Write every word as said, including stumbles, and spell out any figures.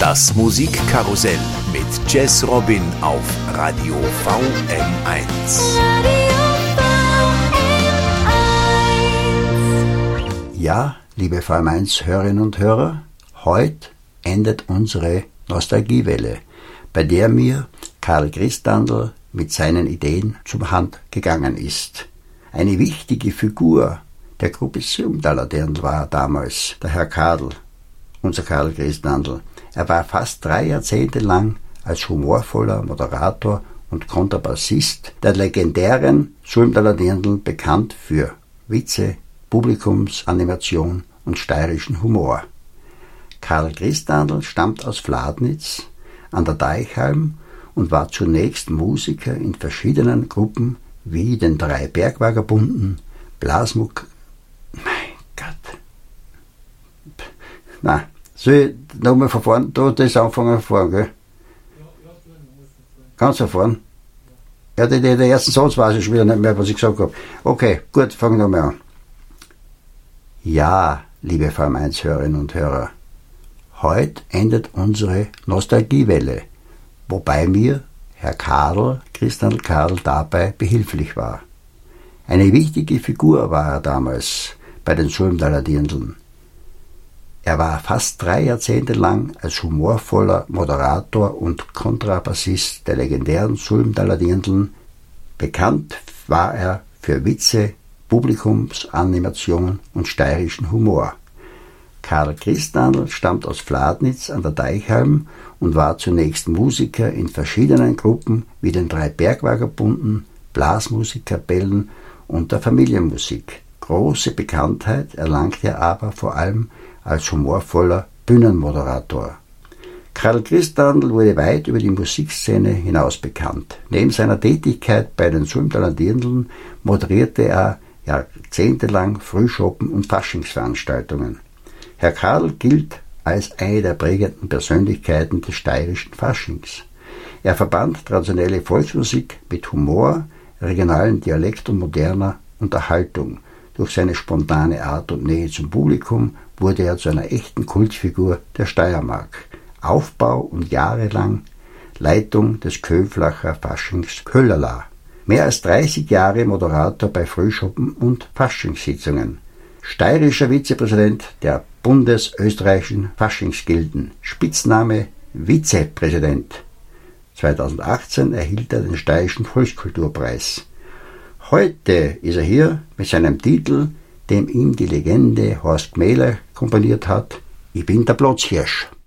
Das Musikkarussell mit Jazz Robin auf Radio V M eins. Ja, liebe V M eins Hörerinnen und Hörer, heute endet unsere Nostalgiewelle, bei der mir Karl Christandl mit seinen Ideen zum Hand gegangen ist. Eine wichtige Figur der Gruppe Sulmtaler Dirndl war damals der Herr Kadl, unser Karl Christandl. Er war fast drei Jahrzehnte lang als humorvoller Moderator und Kontrabassist der legendären Sulmtaler Dirndl bekannt für Witze, Publikumsanimation und steirischen Humor. Karl Christandl stammt aus Fladnitz an der Deichhalm und war zunächst Musiker in verschiedenen Gruppen wie den drei Bergvagabunden, Blasmuck... Mein Gott. Na, soll ich nochmal von vorn, da das anfangen von vorn, gell? Kannst du von vorn? Ja, der, der erste Satz weiß ich schon wieder nicht mehr, was ich gesagt habe. Okay, gut, fangen wir nochmal an. Ja, liebe V M eins Hörerinnen und Hörer, heute endet unsere Nostalgiewelle, wobei mir Herr Kadl, Christandl Kadl, dabei behilflich war. Eine wichtige Figur war er damals bei den Sulmtaler Dirndln. Er war fast drei Jahrzehnte lang als humorvoller Moderator und Kontrabassist der legendären Sulmtaler Dirndln. Bekannt war er für Witze, Publikumsanimation und steirischen Humor. Karl Christandl stammt aus Fladnitz an der Deichhalm und war zunächst Musiker in verschiedenen Gruppen wie den drei Bergvagabunden, Blasmusikkapellen und der Familienmusik. Große Bekanntheit erlangte er aber vor allem als humorvoller Bühnenmoderator. Karl Christandl wurde weit über die Musikszene hinaus bekannt. Neben seiner Tätigkeit bei den Sulmtaler Dirndln moderierte er jahrzehntelang Frühschoppen und Faschingsveranstaltungen. Herr Kadl gilt als eine der prägenden Persönlichkeiten des steirischen Faschings. Er verband traditionelle Volksmusik mit Humor, regionalen Dialekt und moderner Unterhaltung. Durch seine spontane Art und Nähe zum Publikum wurde er zu einer echten Kultfigur der Steiermark. Aufbau und jahrelang Leitung des Köflacher Faschings Köhlerla. Mehr als dreißig Jahre Moderator bei Frühschoppen und Faschingssitzungen. Steirischer Vizepräsident der bundesösterreichischen Faschingsgilden. Spitzname Vizepräsident. zweitausendachtzehn erhielt er den Steirischen Volkskulturpreis. Heute ist er hier mit seinem Titel, dem ihm die Legende Horst Gmähler komponiert hat, Ich bin der Platzhirsch.